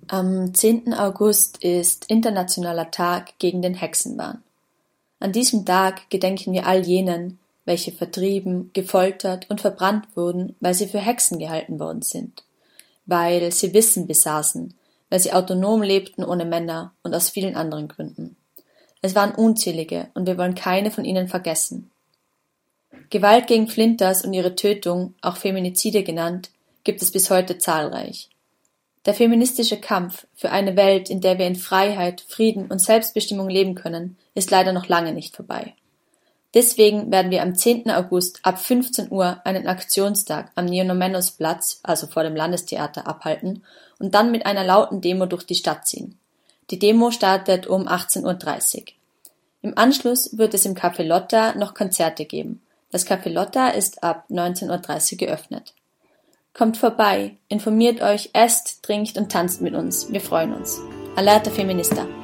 Am 10. August ist Internationaler Tag gegen den Hexenwahn. An diesem Tag gedenken wir all jenen, welche vertrieben, gefoltert und verbrannt wurden, weil sie für Hexen gehalten worden sind, weil sie Wissen besaßen, weil sie autonom lebten ohne Männer und aus vielen anderen Gründen. Es waren unzählige und wir wollen keine von ihnen vergessen. Gewalt gegen Flinters und ihre Tötung, auch Feminizide genannt, gibt es bis heute zahlreich. Der feministische Kampf für eine Welt, in der wir in Freiheit, Frieden und Selbstbestimmung leben können, ist leider noch lange nicht vorbei. Deswegen werden wir am 10. August ab 15 Uhr einen Aktionstag am Neonomenus-Platz, also vor dem Landestheater, abhalten und dann mit einer lauten Demo durch die Stadt ziehen. Die Demo startet um 18:30 Uhr. Im Anschluss wird es im Café Lotta noch Konzerte geben. Das Café Lotta ist ab 19:30 Uhr geöffnet. Kommt vorbei, informiert euch, esst, trinkt und tanzt mit uns. Wir freuen uns. Alerta Feminista!